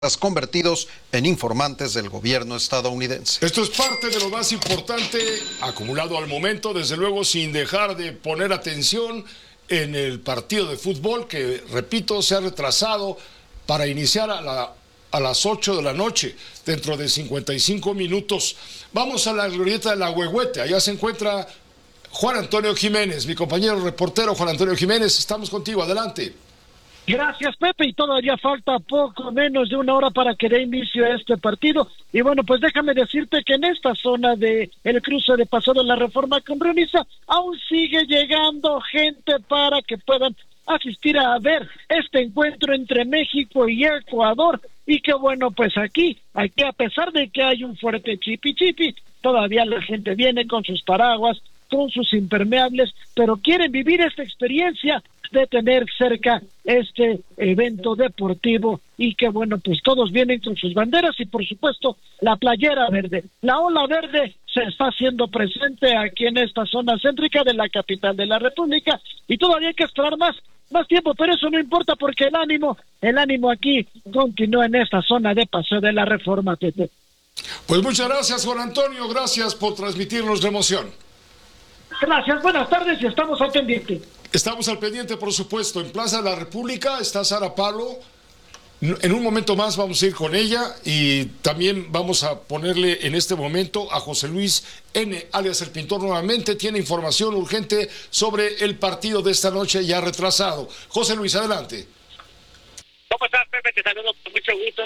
convertidos en informantes del gobierno estadounidense. Esto es parte de lo más importante acumulado al momento, desde luego sin dejar de poner atención en el partido de fútbol que, repito, se ha retrasado para iniciar a las 8 de la noche, dentro de 55 minutos. Vamos a la glorieta de la Huehuete, allá se encuentra Juan Antonio Jiménez, mi compañero reportero Juan Antonio Jiménez, estamos contigo, adelante. Gracias, Pepe, y todavía falta poco menos de una hora para que dé inicio a este partido. Y bueno, pues déjame decirte que en esta zona de el cruce de Paseo de la Reforma con Bruniza aún sigue llegando gente para que puedan asistir a ver este encuentro entre México y Ecuador. Y que bueno, pues aquí a pesar de que hay un fuerte chipi, todavía la gente viene con sus paraguas, con sus impermeables, pero quieren vivir esta experiencia de tener cerca este evento deportivo. Y que bueno, pues todos vienen con sus banderas y por supuesto la playera verde. La ola verde se está haciendo presente aquí en esta zona céntrica de la capital de la República y todavía hay que esperar más tiempo, pero eso no importa porque el ánimo aquí continúa en esta zona de Paseo de la Reforma, Tete. Pues muchas gracias, Juan Antonio, gracias por transmitirnos la emoción. Gracias, buenas tardes y estamos al pendiente. Estamos al pendiente, por supuesto. En Plaza de la República está Sara Pablo. En un momento más vamos a ir con ella y también vamos a ponerle en este momento a José Luis N., alias El Pintor, nuevamente. Tiene información urgente sobre el partido de esta noche ya retrasado. José Luis, adelante. ¿Cómo estás, Pepe? Te saludo con mucho gusto.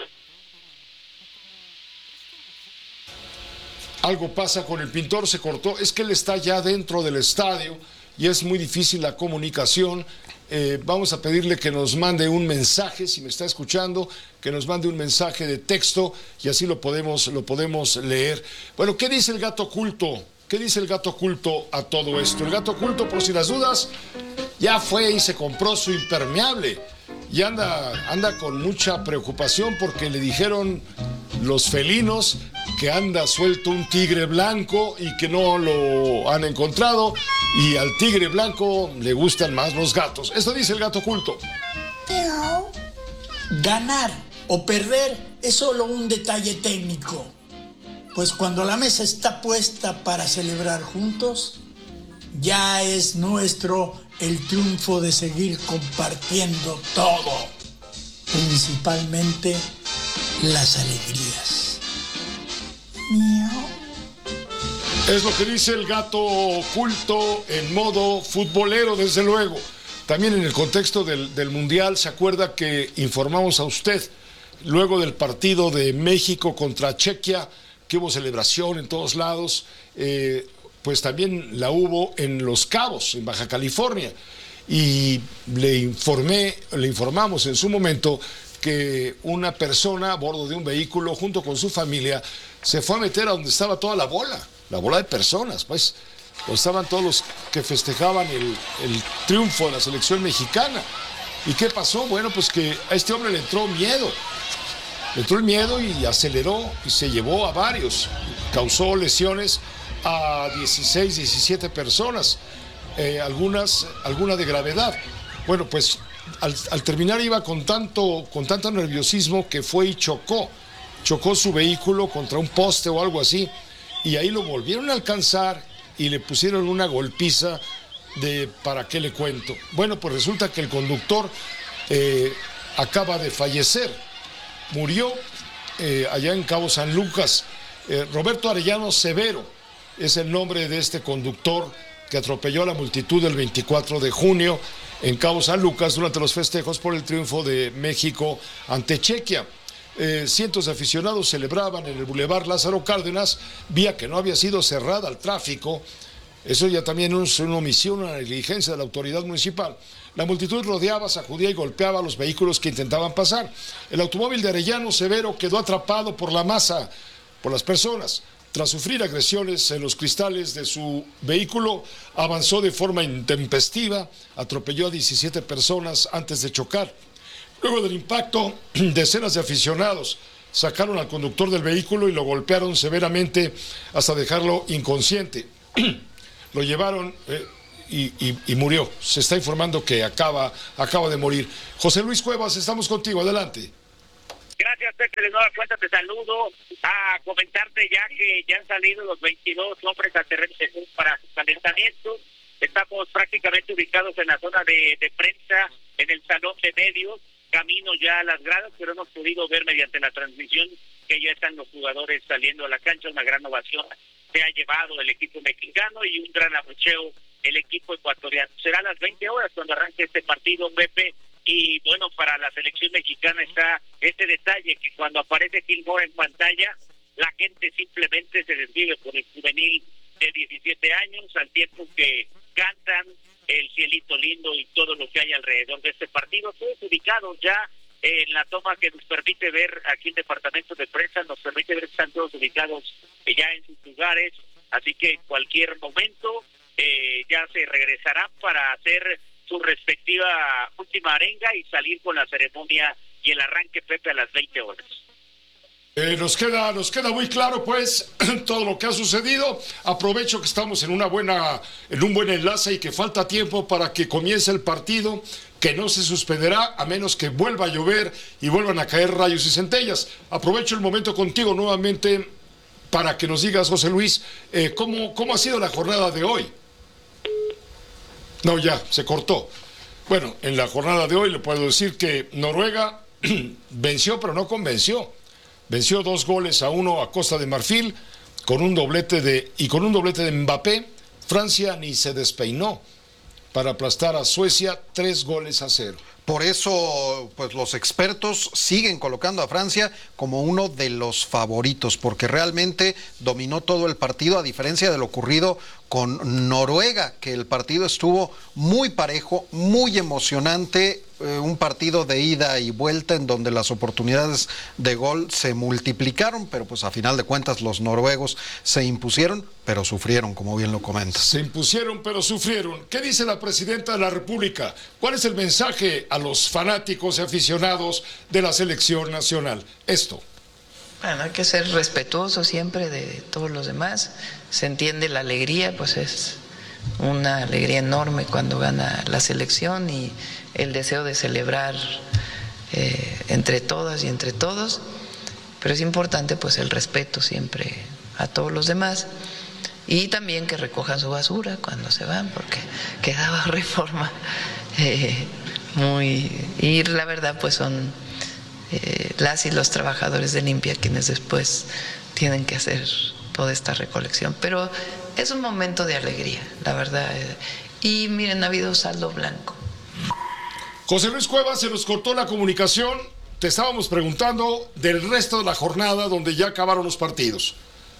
Algo pasa con El Pintor, se cortó. Es que él está ya dentro del estadio y es muy difícil la comunicación. Vamos a pedirle que nos mande un mensaje, si me está escuchando, que nos mande un mensaje de texto y así lo podemos leer. Bueno, ¿qué dice el gato oculto? ¿Qué dice el gato oculto a todo esto? El gato oculto, por si las dudas, ya fue y se compró su impermeable y anda con mucha preocupación porque le dijeron los felinos que anda suelto un tigre blanco y que no lo han encontrado, y al tigre blanco le gustan más los gatos. Esto dice el gato oculto. Ganar o perder es solo un detalle técnico, pues cuando la mesa está puesta para celebrar juntos, ya es nuestro el triunfo de seguir compartiendo todo, principalmente las alegrías. Miau. Es lo que dice el gato oculto en modo futbolero, desde luego. También en el contexto del Mundial, ¿se acuerda que informamos a usted luego del partido de México contra Chequia, que hubo celebración en todos lados? Pues también la hubo en Los Cabos, en Baja California. Y le informamos en su momento que una persona a bordo de un vehículo junto con su familia se fue a meter a donde estaba toda la bola de personas, pues estaban todos los que festejaban el triunfo de la selección mexicana. ¿Y qué pasó? Bueno, pues que a este hombre le entró el miedo y aceleró y se llevó a varios, causó lesiones a 16, 17 personas, algunas de gravedad. Bueno, pues al terminar iba con tanto nerviosismo que fue y chocó su vehículo contra un poste o algo así, y ahí lo volvieron a alcanzar y le pusieron una golpiza de ¿para qué le cuento? Bueno, pues resulta que el conductor acaba de fallecer, murió allá en Cabo San Lucas. Roberto Arellano Severo es el nombre de este conductor que atropelló a la multitud el 24 de junio en Cabo San Lucas durante los festejos por el triunfo de México ante Chequia. Cientos de aficionados celebraban en el Boulevard Lázaro Cárdenas, vía que no había sido cerrada al tráfico. Eso ya también es una omisión, una negligencia de la autoridad municipal. La multitud rodeaba, sacudía y golpeaba a los vehículos que intentaban pasar. El automóvil de Arellano Severo quedó atrapado por la masa, por las personas. Tras sufrir agresiones en los cristales de su vehículo, avanzó de forma intempestiva, atropelló a 17 personas antes de chocar. Luego del impacto, decenas de aficionados sacaron al conductor del vehículo y lo golpearon severamente hasta dejarlo inconsciente. Lo llevaron y murió. Se está informando que acaba de morir. José Luis Cuevas, estamos contigo, adelante. Gracias, Pepe, de nueva cuenta te saludo. A comentarte ya que ya han salido los 22 hombres al terreno de juego para su calentamiento. Estamos prácticamente ubicados en la zona de prensa, en el salón de medios, camino ya a las gradas, pero hemos podido ver mediante la transmisión que ya están los jugadores saliendo a la cancha. Una gran ovación se ha llevado el equipo mexicano y un gran abucheo el equipo ecuatoriano. Será a las 20 horas cuando arranque este partido, Pepe. Y bueno, para la selección mexicana está este detalle que cuando aparece Gilmore en pantalla, la gente simplemente se desvive por el juvenil de 17 años, al tiempo que cantan el cielito lindo y todo lo que hay alrededor de este partido. Todos ubicados ya en la toma que nos permite ver aquí el departamento de prensa, nos permite ver que están todos ubicados ya en sus lugares, así que en cualquier momento ya se regresarán para hacer su respectiva última arenga y salir con la ceremonia y el arranque, Pepe, a las 20 horas. Nos queda muy claro, pues, todo lo que ha sucedido. Aprovecho que estamos en un buen enlace y que falta tiempo para que comience el partido, que no se suspenderá a menos que vuelva a llover y vuelvan a caer rayos y centellas. Aprovecho el momento contigo nuevamente para que nos digas, José Luis, ¿cómo ha sido la jornada de hoy? No, ya, se cortó. Bueno, en la jornada de hoy le puedo decir que Noruega venció, pero no convenció. Venció 2-1 a Costa de Marfil con un doblete de Mbappé. Francia ni se despeinó para aplastar a Suecia 3-0. Por eso, pues los expertos siguen colocando a Francia como uno de los favoritos, porque realmente dominó todo el partido, a diferencia de lo ocurrido con Noruega, que el partido estuvo muy parejo, muy emocionante, un partido de ida y vuelta en donde las oportunidades de gol se multiplicaron, pero pues a final de cuentas los noruegos se impusieron, pero sufrieron, como bien lo comentas. Se impusieron, pero sufrieron. ¿Qué dice la presidenta de la República? ¿Cuál es el mensaje a los fanáticos y aficionados de la selección nacional? Esto. Bueno, hay que ser respetuoso siempre de todos los demás. Se entiende la alegría, pues es una alegría enorme cuando gana la selección y el deseo de celebrar entre todas y entre todos, pero es importante pues el respeto siempre a todos los demás y también que recojan su basura cuando se van, porque quedaba Reforma y la verdad pues son las y los trabajadores de limpia quienes después tienen que hacer toda esta recolección, pero es un momento de alegría, la verdad, y miren, ha habido saldo blanco. José Luis Cuevas, se nos cortó la comunicación. Te estábamos preguntando del resto de la jornada donde ya acabaron los partidos.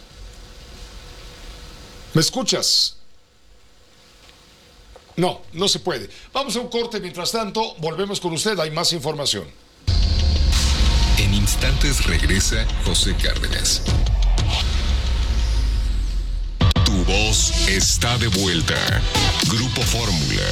¿Me escuchas? No, no se puede. Vamos a un corte, mientras tanto, volvemos con usted, hay más información. En instantes regresa José Cárdenas. Tu voz está de vuelta. Grupo Fórmula.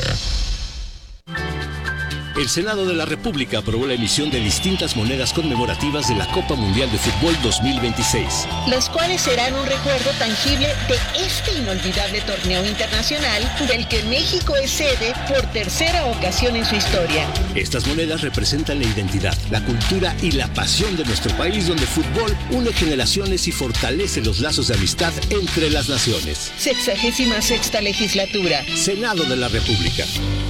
El Senado de la República aprobó la emisión de distintas monedas conmemorativas de la Copa Mundial de Fútbol 2026. Las cuales serán un recuerdo tangible de este inolvidable torneo internacional del que México es sede por tercera ocasión en su historia. Estas monedas representan la identidad, la cultura y la pasión de nuestro país, donde el fútbol une generaciones y fortalece los lazos de amistad entre las naciones. 66ª legislatura. Senado de la República.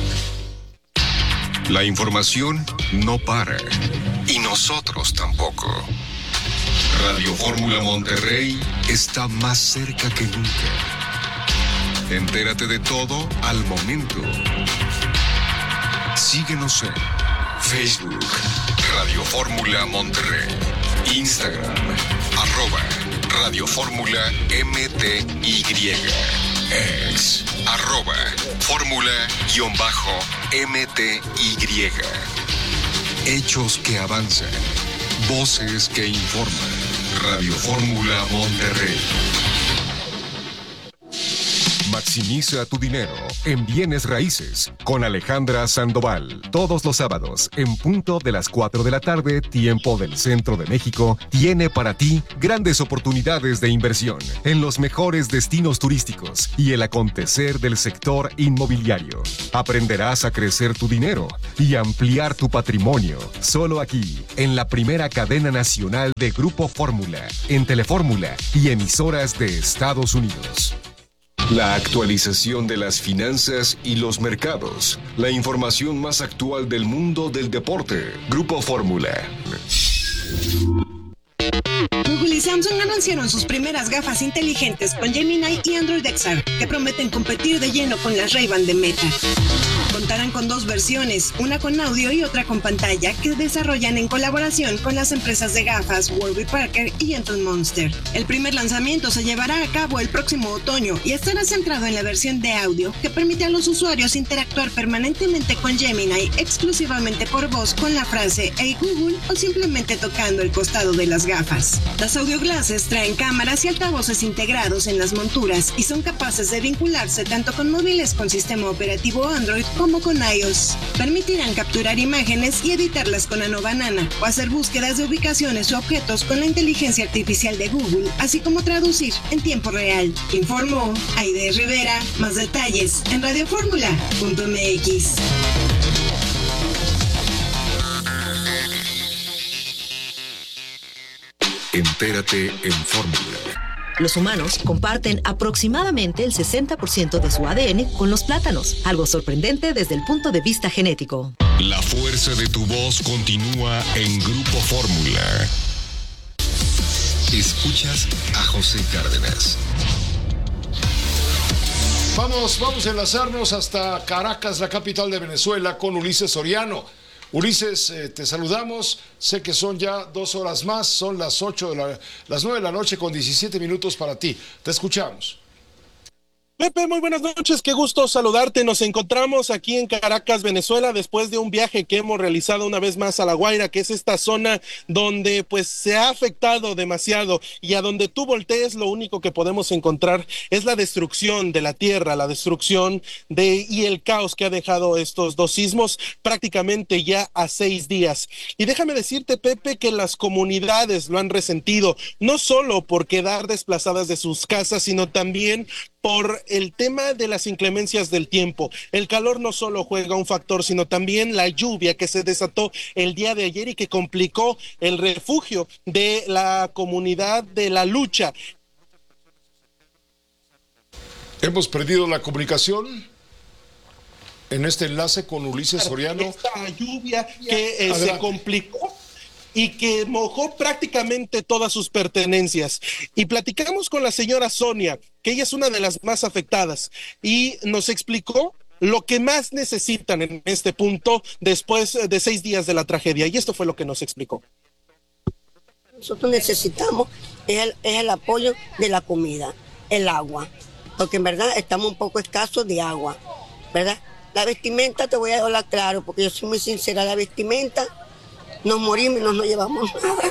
La información no para, y nosotros tampoco. Radio Fórmula Monterrey está más cerca que nunca. Entérate de todo al momento. Síguenos en Facebook, Radio Fórmula Monterrey, Instagram, @Radio Fórmula MTY, X, @Fórmula_MTY. Hechos que avanzan, voces que informan. Radio Fórmula Monterrey. Maximiza tu dinero en bienes raíces con Alejandra Sandoval. Todos los sábados, en punto de las 4 de la tarde, tiempo del Centro de México, tiene para ti grandes oportunidades de inversión en los mejores destinos turísticos y el acontecer del sector inmobiliario. Aprenderás a crecer tu dinero y ampliar tu patrimonio. Solo aquí, en la primera cadena nacional de Grupo Fórmula, en Telefórmula y emisoras de Estados Unidos. La actualización de las finanzas y los mercados. La información más actual del mundo del deporte. Grupo Fórmula. Google y Samsung anunciaron sus primeras gafas inteligentes con Gemini y Android XR, que prometen competir de lleno con las Ray-Ban de Meta. Contarán con 2 versiones, una con audio y otra con pantalla, que desarrollan en colaboración con las empresas de gafas Warby Parker y Gentle Monster. El primer lanzamiento se llevará a cabo el próximo otoño y estará centrado en la versión de audio, que permite a los usuarios interactuar permanentemente con Gemini exclusivamente por voz con la frase "Hey Google" o simplemente tocando el costado de las gafas. Las audio glasses traen cámaras y altavoces integrados en las monturas y son capaces de vincularse tanto con móviles con sistema operativo Android como con iOS. Permitirán capturar imágenes y editarlas con Nano Banana o hacer búsquedas de ubicaciones o objetos con la inteligencia artificial de Google, así como traducir en tiempo real. Informó Aide Rivera. Más detalles en radioformula.mx. Entérate en Fórmula. Los humanos comparten aproximadamente el 60% de su ADN con los plátanos, algo sorprendente desde el punto de vista genético. La fuerza de tu voz continúa en Grupo Fórmula. Escuchas a José Cárdenas. Vamos a enlazarnos hasta Caracas, la capital de Venezuela, con Ulises Soriano. Ulises, te saludamos. Sé que son ya 2 horas más, son las 9 de la noche con 17 minutos para ti. Te escuchamos. Pepe, muy buenas noches, qué gusto saludarte. Nos encontramos aquí en Caracas, Venezuela, después de un viaje que hemos realizado una vez más a La Guaira, que es esta zona donde pues se ha afectado demasiado, y a donde tú voltees lo único que podemos encontrar es la destrucción de la tierra, la destrucción y el caos que ha dejado estos 2 sismos prácticamente ya a 6 días. Y déjame decirte, Pepe, que las comunidades lo han resentido, no solo por quedar desplazadas de sus casas, sino también por el tema de las inclemencias del tiempo. El calor no solo juega un factor, sino también la lluvia que se desató el día de ayer y que complicó el refugio de la comunidad de La Lucha. Hemos perdido la comunicación en este enlace con Ulises Soriano. Esta lluvia que se complicó y que mojó prácticamente todas sus pertenencias. Y platicamos con la señora Sonia, que ella es una de las más afectadas, y nos explicó lo que más necesitan en este punto después de 6 días de la tragedia. Y esto fue lo que nos explicó. Nosotros necesitamos el apoyo de la comida, el agua, porque en verdad estamos un poco escasos de agua, ¿verdad? La vestimenta, te voy a hablar claro, porque yo soy muy sincera, la vestimenta, nos morimos y no nos llevamos nada.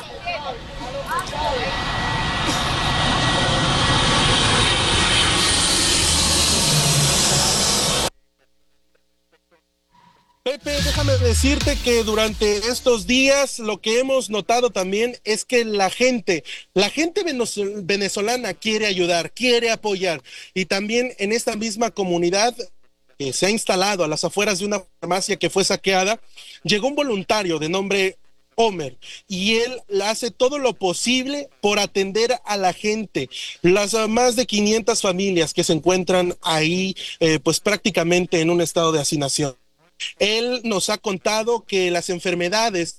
Pepe, déjame decirte que durante estos días lo que hemos notado también es que la gente venezolana quiere ayudar, quiere apoyar, y también en esta misma comunidad que se ha instalado a las afueras de una farmacia que fue saqueada, llegó un voluntario de nombre Homer, y él hace todo lo posible por atender a la gente, las más de 500 familias que se encuentran ahí, pues prácticamente en un estado de hacinación. Él nos ha contado que las enfermedades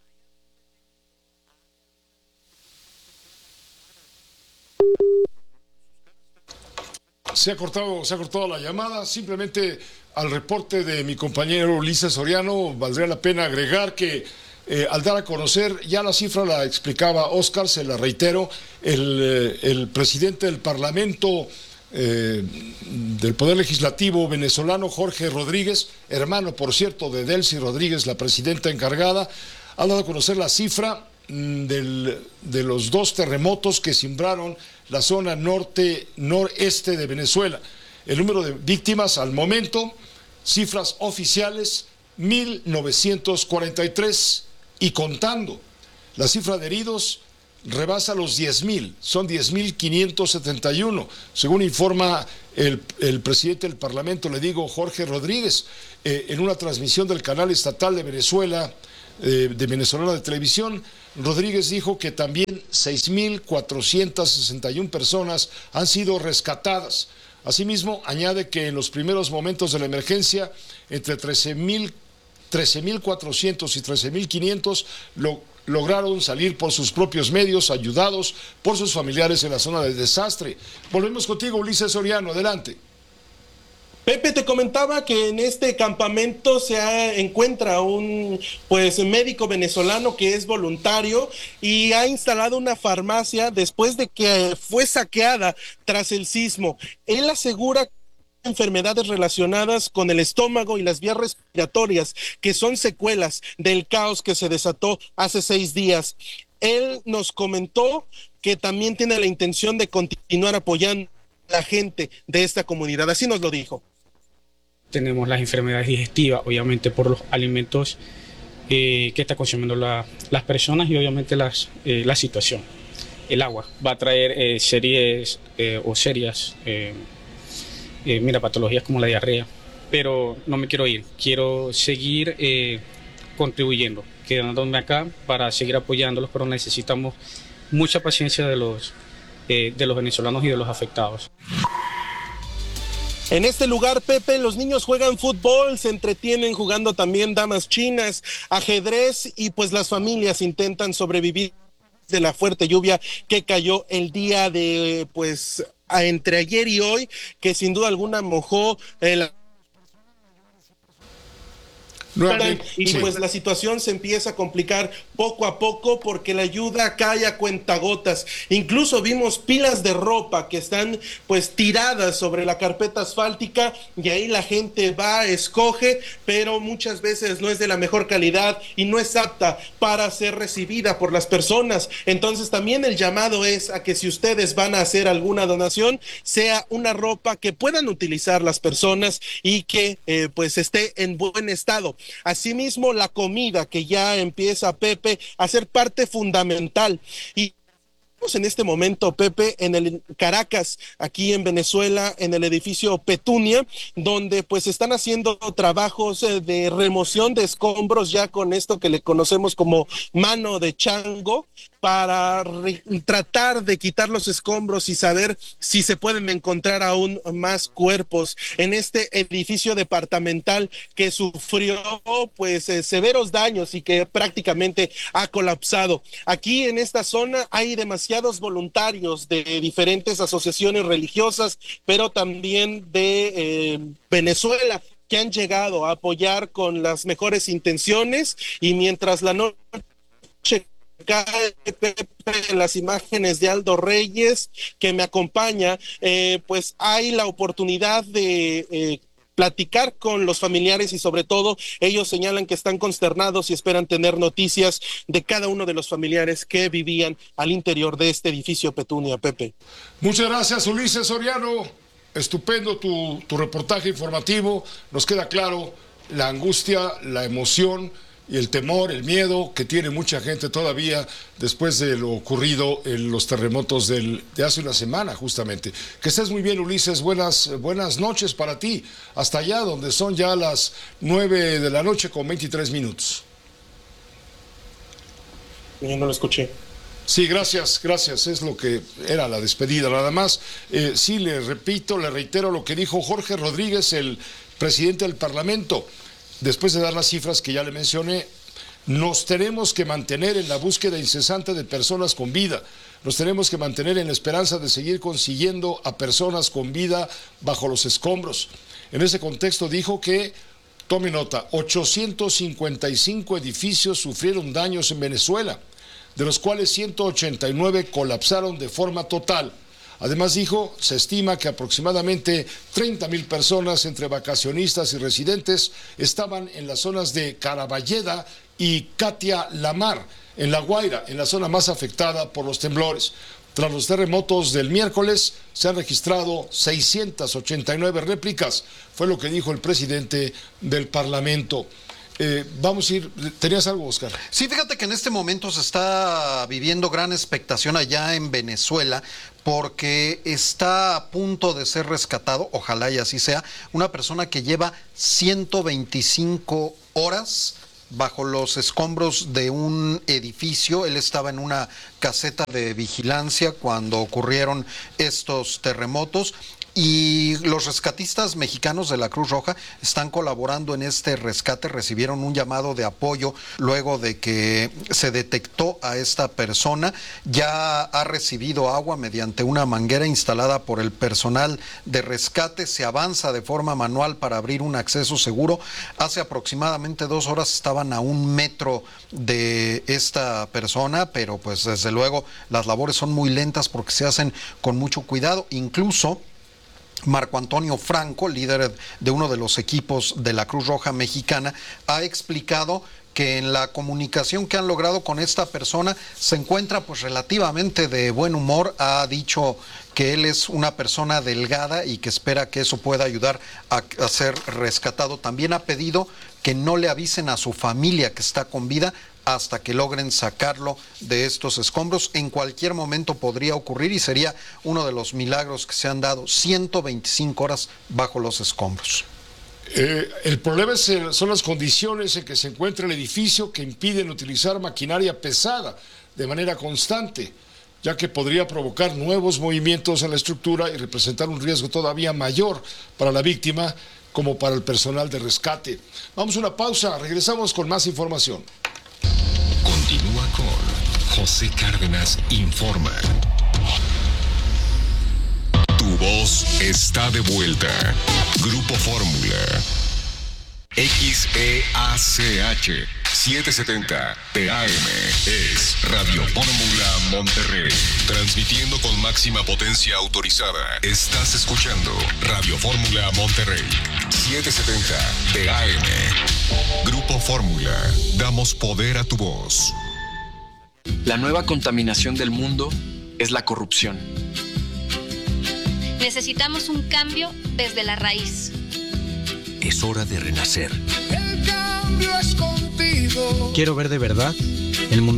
Se ha cortado la llamada. Simplemente al reporte de mi compañero Ulises Soriano, valdría la pena agregar que al dar a conocer, ya la cifra la explicaba Oscar, se la reitero, el presidente del Parlamento del Poder Legislativo venezolano, Jorge Rodríguez, hermano, por cierto, de Delcy Rodríguez, la presidenta encargada, ha dado a conocer la cifra de los 2 terremotos que cimbraron la zona noreste de Venezuela. El número de víctimas al momento, cifras oficiales, 1.943 y contando. La cifra de heridos rebasa los 10.000, son 10.571, según informa el presidente del Parlamento, le digo, Jorge Rodríguez, en una transmisión del canal estatal de Venezuela, de Venezolana de Televisión. Rodríguez dijo que también 6.461 personas han sido rescatadas. Asimismo, añade que en los primeros momentos de la emergencia, entre 13.400 y 13.500 lograron salir por sus propios medios, ayudados por sus familiares en la zona del desastre. Volvemos contigo, Ulises Soriano, adelante. Pepe, te comentaba que en este campamento encuentra un médico venezolano que es voluntario y ha instalado una farmacia después de que fue saqueada tras el sismo. Él asegura enfermedades relacionadas con el estómago y las vías respiratorias, que son secuelas del caos que se desató hace 6 días. Él nos comentó que también tiene la intención de continuar apoyando a la gente de esta comunidad. Así nos lo dijo. Tenemos las enfermedades digestivas, obviamente por los alimentos que está consumiendo las personas y obviamente la situación. El agua va a traer serias patologías como la diarrea, pero no me quiero ir, quiero seguir contribuyendo, quedándome acá para seguir apoyándolos, pero necesitamos mucha paciencia de los venezolanos y de los afectados. En este lugar, Pepe, los niños juegan fútbol, se entretienen jugando también damas chinas, ajedrez y pues las familias intentan sobrevivir de la fuerte lluvia que cayó el día de entre ayer y hoy, que sin duda alguna mojó y pues la situación se empieza a complicar poco a poco porque la ayuda cae a cuentagotas. Incluso vimos pilas de ropa que están tiradas sobre la carpeta asfáltica y ahí la gente va, escoge, pero muchas veces no es de la mejor calidad y no es apta para ser recibida por las personas. Entonces también el llamado es a que si ustedes van a hacer alguna donación, sea una ropa que puedan utilizar las personas y que esté en buen estado. Asimismo, la comida que ya empieza, Pepe, a ser parte fundamental. Y en este momento, Pepe, en el Caracas, aquí en Venezuela, en el edificio Petunia, donde están haciendo trabajos de remoción de escombros, ya con esto que le conocemos como mano de chango, para tratar de quitar los escombros y saber si se pueden encontrar aún más cuerpos en este edificio departamental que sufrió severos daños y que prácticamente ha colapsado. Aquí en esta zona hay demasiados voluntarios de diferentes asociaciones religiosas, pero también de Venezuela, que han llegado a apoyar con las mejores intenciones, y mientras la noche cae, las imágenes de Aldo Reyes que me acompaña, hay la oportunidad de platicar con los familiares y sobre todo ellos señalan que están consternados y esperan tener noticias de cada uno de los familiares que vivían al interior de este edificio Petunia. Pepe. Muchas gracias, Ulises Soriano. Estupendo tu reportaje informativo. Nos queda claro la angustia, la emoción y el temor, el miedo que tiene mucha gente todavía después de lo ocurrido en los terremotos de hace una semana, justamente. Que estés muy bien, Ulises. Buenas noches para ti, hasta allá donde son ya las 9 de la noche con 23 minutos. Yo no lo escuché. Sí, gracias, es lo que era la despedida, nada más. Sí, le reitero lo que dijo Jorge Rodríguez, el presidente del Parlamento. Después de dar las cifras que ya le mencioné, nos tenemos que mantener en la búsqueda incesante de personas con vida. Nos tenemos que mantener en la esperanza de seguir consiguiendo a personas con vida bajo los escombros. En ese contexto dijo que, tome nota, 855 edificios sufrieron daños en Venezuela, de los cuales 189 colapsaron de forma total. Además dijo, se estima que aproximadamente 30,000 personas entre vacacionistas y residentes estaban en las zonas de Caraballeda y Catia Lamar, en La Guaira, en la zona más afectada por los temblores. Tras los terremotos del miércoles, se han registrado 689 réplicas, fue lo que dijo el presidente del Parlamento. Vamos a ir, ¿tenías algo, Oscar? Sí, fíjate que en este momento se está viviendo gran expectación allá en Venezuela porque está a punto de ser rescatado, ojalá y así sea, una persona que lleva 125 horas bajo los escombros de un edificio. Él estaba en una caseta de vigilancia cuando ocurrieron estos terremotos. Y los rescatistas mexicanos de la Cruz Roja están colaborando en este rescate. Recibieron un llamado de apoyo luego de que se detectó a esta persona. Ya ha recibido agua mediante una manguera instalada por el personal de rescate. Se avanza de forma manual para abrir un acceso seguro. Hace aproximadamente 2 horas estaban a 1 metro de esta persona, pero pues desde luego las labores son muy lentas porque se hacen con mucho cuidado. Incluso Marco Antonio Franco, líder de uno de los equipos de la Cruz Roja Mexicana, ha explicado que en la comunicación que han logrado con esta persona se encuentra pues relativamente de buen humor. Ha dicho que él es una persona delgada y que espera que eso pueda ayudar a ser rescatado. También ha pedido que no le avisen a su familia que está con vida hasta que logren sacarlo de estos escombros. En cualquier momento podría ocurrir y sería uno de los milagros que se han dado, 125 horas bajo los escombros. El problema son las condiciones en que se encuentra el edificio que impiden utilizar maquinaria pesada de manera constante, ya que podría provocar nuevos movimientos en la estructura y representar un riesgo todavía mayor para la víctima como para el personal de rescate. Vamos a una pausa, regresamos con más información. Continúa con José Cárdenas Informa. Tu voz está de vuelta. Grupo Fórmula. XEACH 770 TAM es Radio Fórmula Monterrey. Transmitiendo con máxima potencia autorizada. Estás escuchando Radio Fórmula Monterrey 770 TAM. Grupo Fórmula. Damos poder a tu voz. La nueva contaminación del mundo es la corrupción. Necesitamos un cambio desde la raíz. Es hora de renacer. El cambio es contigo. Quiero ver de verdad el mundo